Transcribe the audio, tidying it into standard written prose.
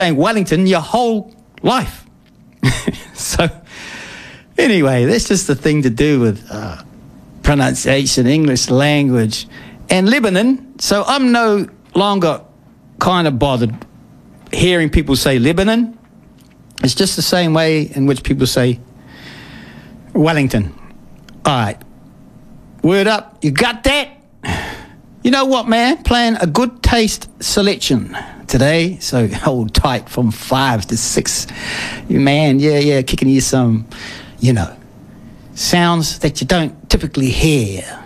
saying Wellington your whole life. So anyway, that's just the thing to do with pronunciation, English language, and Lebanon. So I'm no longer kind of bothered hearing people say Lebanon. It's just the same way in which people say Wellington. All right. Word up. You got that? You know what, man? Playing a good taste selection today. So hold tight from 5 to 6. Man, yeah, kicking you some, sounds that you don't typically hear